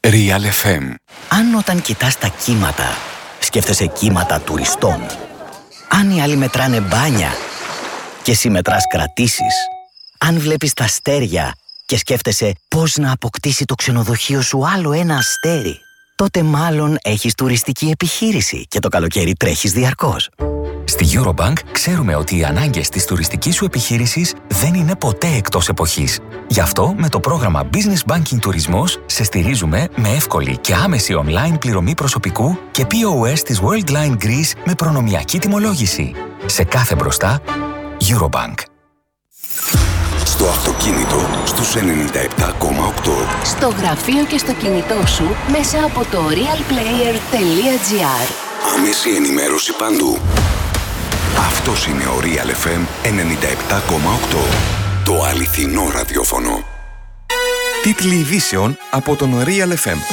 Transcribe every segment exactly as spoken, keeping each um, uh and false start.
Real εφ εμ. Αν όταν κοιτάς τα κύματα, σκέφτεσαι κύματα τουριστών. Αν οι άλλοι μετράνε μπάνια και εσύ μετράς κρατήσεις. Αν βλέπεις τα αστέρια και σκέφτεσαι πώς να αποκτήσει το ξενοδοχείο σου άλλο ένα αστέρι, τότε μάλλον έχεις τουριστική επιχείρηση και το καλοκαίρι τρέχεις διαρκώς. Στη Eurobank ξέρουμε ότι οι ανάγκες της τουριστικής σου επιχείρησης δεν είναι ποτέ εκτός εποχής. Γι' αυτό με το πρόγραμμα Business Banking Τουρισμός σε στηρίζουμε με εύκολη και άμεση online πληρωμή προσωπικού και πι ο ες της Worldline Greece με προνομιακή τιμολόγηση. Σε κάθε μπροστά, Eurobank. Στο αυτοκίνητο στους ενενήντα επτά κόμμα οκτώ. Στο γραφείο και στο κινητό σου μέσα από το realplayer τελεία gr. Άμεση ενημέρωση παντού. Αυτός είναι ο Real εφ εμ ενενήντα επτά κόμμα οκτώ. Το αληθινό ραδιόφωνο. Τίτλοι ειδήσεων από τον Real εφ εμ.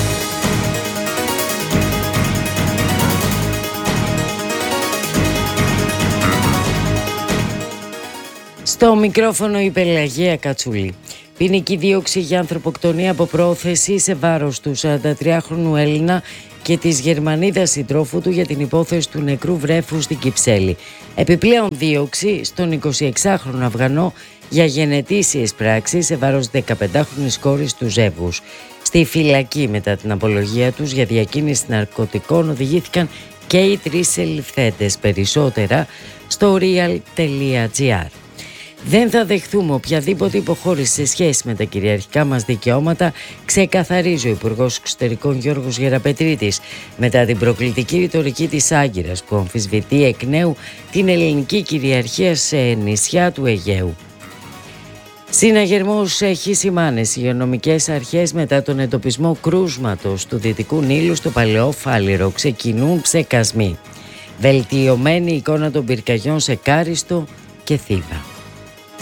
Στο μικρόφωνο η Πελαγία Κατσούλη. Ποινική δίωξη για ανθρωποκτονία από πρόθεση σε βάρος του σαραντατριάχρονου Έλληνα και της Γερμανίδας συντρόφου του για την υπόθεση του νεκρού βρέφου στην Κυψέλη. Επιπλέον δίωξη στον εικοσιεξάχρονο Αφγανό για γενετήσιες πράξεις σε βάρος δεκαπεντάχρονης κόρης του ζεύγους. Στη φυλακή μετά την απολογία τους για διακίνηση ναρκωτικών οδηγήθηκαν και οι τρεις συλληφθέντες. Περισσότερα στο real τελεία gr. Δεν θα δεχθούμε οποιαδήποτε υποχώρηση σε σχέση με τα κυριαρχικά μας δικαιώματα, ξεκαθαρίζει ο Υπουργός Εξωτερικών Γιώργος Γεραπετρίτης μετά την προκλητική ρητορική της Άγκυρας που αμφισβητεί εκ νέου την ελληνική κυριαρχία σε νησιά του Αιγαίου. Συναγερμούς έχει σημάνες οι υγειονομικές αρχές μετά τον εντοπισμό κρούσματος του Δυτικού Νείλου στο Παλαιό Φάληρο. Ξεκινούν ψεκασμοί. Βελτιωμένη εικόνα των πυρκαγιών σε Κάριστο και Θήβα.